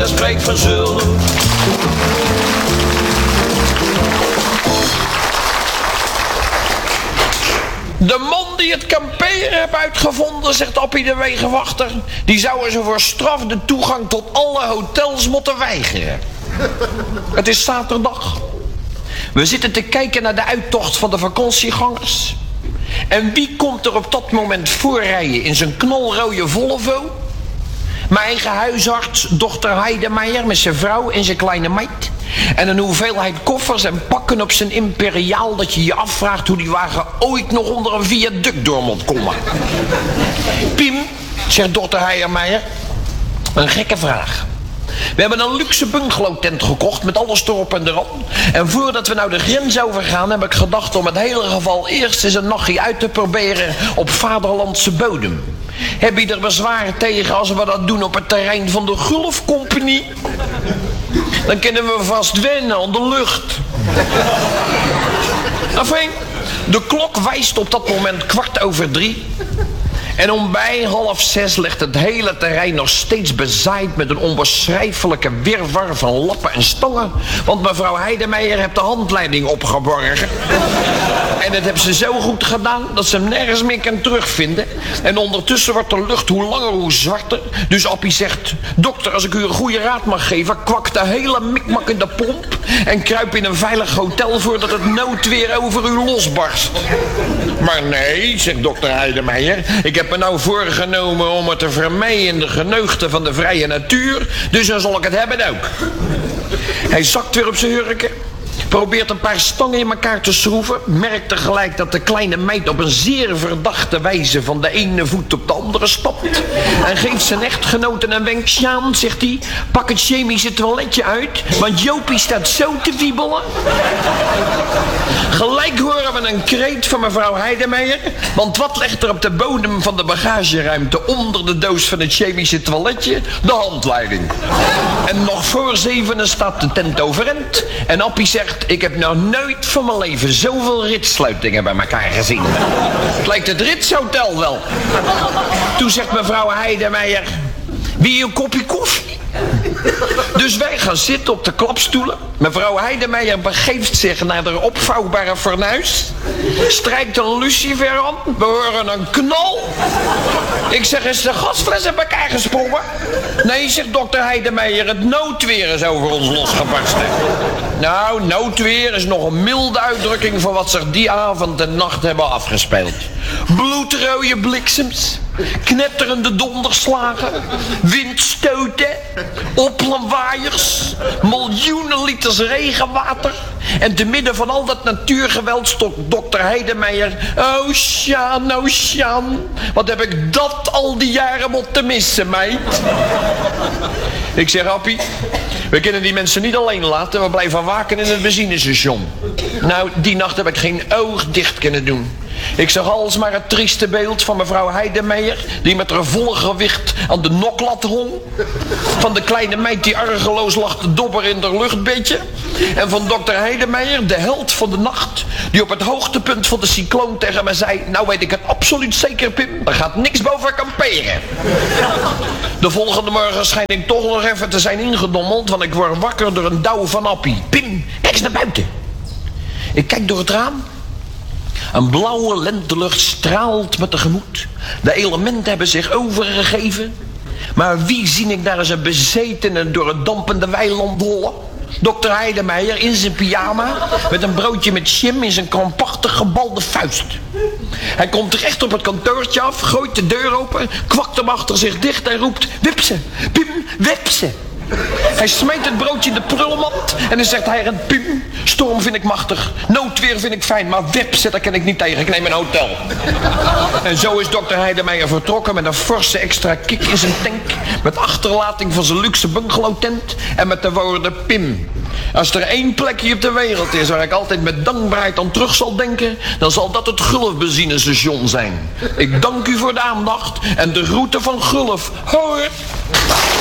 en spreekt van zullen. De man die het kamperen heeft uitgevonden, zegt Appie de wegenwachter, die zou er zo voor straf de toegang tot alle hotels moeten weigeren. Het is zaterdag. We zitten te kijken naar de uittocht van de vakantiegangers. En wie komt er op dat moment voorrijden in zijn knalrode Volvo? Mijn eigen huisarts, dokter Heidemeijer, met zijn vrouw en zijn kleine meid. En een hoeveelheid koffers en pakken op zijn imperiaal dat je je afvraagt hoe die wagen ooit nog onder een viaduct door moet komen. Piem, zegt dokter Heidemeijer, een gekke vraag. We hebben een luxe bungalowtent gekocht met alles erop en eraan. En voordat we nou de grens overgaan heb ik gedacht om het hele geval eerst eens een nachtje uit te proberen op vaderlandse bodem. Heb je er bezwaar tegen als we dat doen op het terrein van de Gulf Company? Dan kunnen we vast wennen aan de lucht. Enfin, de klok wijst op dat moment 3:15. En om bij 5:30 ligt het hele terrein nog steeds bezaaid met een onbeschrijfelijke wirwar van lappen en stangen. Want mevrouw Heidemeijer heeft de handleiding opgeborgen. En dat heeft ze zo goed gedaan dat ze hem nergens meer kan terugvinden. En ondertussen wordt de lucht hoe langer hoe zwarter. Dus Appie zegt, dokter, als ik u een goede raad mag geven, kwak de hele mikmak in de pomp en kruip in een veilig hotel voordat het noodweer over u losbarst. Maar nee, zegt dokter Heidemeijer, ik heb me nou voorgenomen om het te vermijden in de geneugten van de vrije natuur, dus dan zal ik het hebben ook. Hij zakt weer op zijn hurken, probeert een paar stangen in elkaar te schroeven, merkt tegelijk dat de kleine meid op een zeer verdachte wijze van de ene voet op de andere stapt en geeft zijn echtgenoten een wenk. Sjaan, zegt hij, pak het chemische toiletje uit, want Jopie staat zo te wiebelen. Gelijk horen we een kreet van mevrouw Heidemeijer, want wat ligt er op de bodem van de bagageruimte onder de doos van het chemische toiletje? De handleiding. En nog voor 7 staat de tent overeind en Appie zegt, ik heb nog nooit van mijn leven zoveel ritsluitingen bij elkaar gezien. Het lijkt het Ritshotel wel. Toen zegt mevrouw Heidemeijer, wie een kopje koffie? Dus wij gaan zitten op de klapstoelen. Mevrouw Heidemeijer begeeft zich naar de opvouwbare fornuis, strijkt een lucifer aan. We horen een knal. Ik zeg, is de gasfles in elkaar gesprongen? Nee, zegt dokter Heidemeijer, het noodweer is over ons losgebarsten. Nou, noodweer is nog een milde uitdrukking voor wat zich die avond en nacht hebben afgespeeld. Bloedrode bliksems, knetterende donderslagen, windstoten, oplandwaaiers, miljoenen liters regenwater. En te midden van al dat natuurgeweld stond dokter Heidemeijer. Oh Sjaan, wat heb ik dat al die jaren moeten missen, meid. Ik zeg, Appie, we kunnen die mensen niet alleen laten, we blijven waken in het benzinestation. Nou, die nacht heb ik geen oog dicht kunnen doen. Ik zag alsmaar het trieste beeld van mevrouw Heidemeijer, die met haar volle gewicht aan de noklat hong. Van de kleine meid die argeloos lag te dobberen in haar luchtbedje. En van dokter Heidemeijer, de held van de nacht, die op het hoogtepunt van de cycloon tegen me zei, nou weet ik het absoluut zeker, Pim, er gaat niks boven kamperen. De volgende morgen schijn ik toch nog even te zijn ingedommeld, want ik word wakker door een douw van Appie. Pim, kijk eens naar buiten. Ik kijk door het raam. Een blauwe lentelucht straalt me tegemoet. De elementen hebben zich overgegeven. Maar wie zie ik daar als een bezetene door het dampende weiland hollen? Dokter Heidemeijer in zijn pyjama, met een broodje met jam in zijn krampachtig gebalde vuist. Hij komt recht op het kantoortje af, gooit de deur open, kwakt hem achter zich dicht en roept, wipse, Pim, wipse. Hij smijt het broodje in de prullenmand en dan zegt hij, Pim, storm vind ik machtig, noodweer vind ik fijn, maar wipse, daar kan ik niet tegen, ik neem een hotel. En zo is dokter Heidemeijer vertrokken met een forse extra kick in zijn tank, met achterlating van zijn luxe bungalowtent en met de woorden, Pim, als er één plekje op de wereld is waar ik altijd met dankbaarheid aan terug zal denken, dan zal dat het Gulf-benzinestation zijn. Ik dank u voor de aandacht en de groeten van Gulf. Hoor!